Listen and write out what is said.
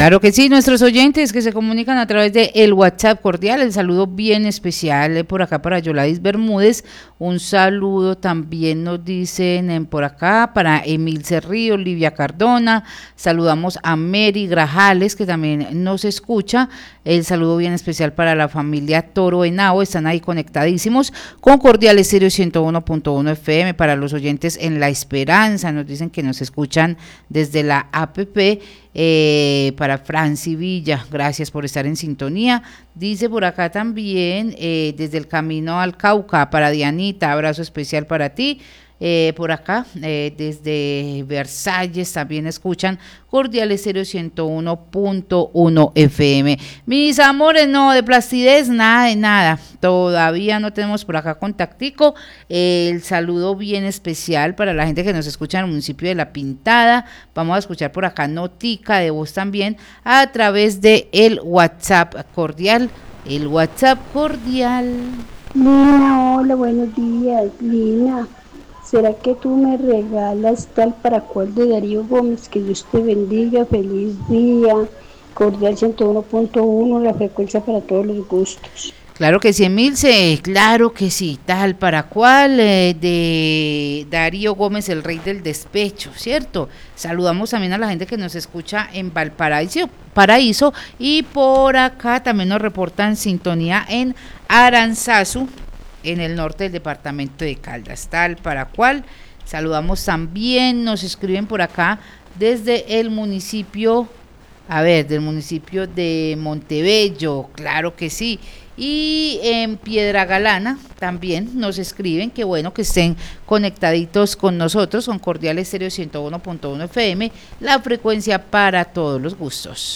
Claro que sí, nuestros oyentes que se comunican a través de el WhatsApp cordial, el saludo bien especial por acá para Yoladis Bermúdez, un saludo también nos dicen por acá para Emil Cerrillo, Livia Cardona, saludamos a Mary Grajales que también nos escucha, el saludo bien especial para la familia Toro Henao, están ahí conectadísimos con Cordial Estéreo 101.1 FM, para los oyentes en La Esperanza, nos dicen que nos escuchan desde la APP. Para Franci Villa, gracias por estar en sintonía. Dice por acá también desde el camino al Cauca para Dianita, abrazo especial para ti. Por acá desde Versalles también escuchan Cordial Estéreo 101.1 FM. Mis amores, no, de placidez, nada de nada, todavía no tenemos por acá contactico. El saludo bien especial para la gente que nos escucha en el municipio de La Pintada. Vamos a escuchar por acá notica de voz también a través de el WhatsApp cordial. El WhatsApp cordial. Lina, hola, buenos días, Lina. ¿Será que tú me regalas tal para cual de Darío Gómez? Que Dios te bendiga, feliz día. Cordial 101.1, la frecuencia para todos los gustos. Claro que sí, Emilce, claro que sí, tal para cual, de Darío Gómez, el rey del despecho, ¿cierto? Saludamos también a la gente que nos escucha en Valparaíso, y por acá también nos reportan sintonía en Aranzazu, en el norte del departamento de Caldas, tal para cual. Saludamos también, nos escriben por acá desde el municipio, del municipio de Montebello, claro que sí. Y en Piedra Galana también nos escriben que bueno, que estén conectaditos con nosotros, con Cordial Estéreo 101.1 FM, la frecuencia para todos los gustos.